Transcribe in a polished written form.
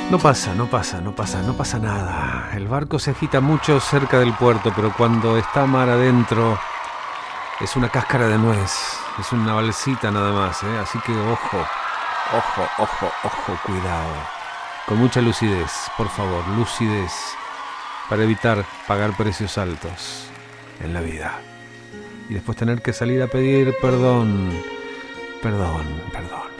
No pasa nada. El barco se agita mucho cerca del puerto, pero cuando está mar adentro es una cáscara de nuez, es una balsita nada más, ¿eh? Así que ojo, cuidado. Con mucha lucidez, por favor, lucidez, para evitar pagar precios altos en la vida. Y después tener que salir a pedir perdón.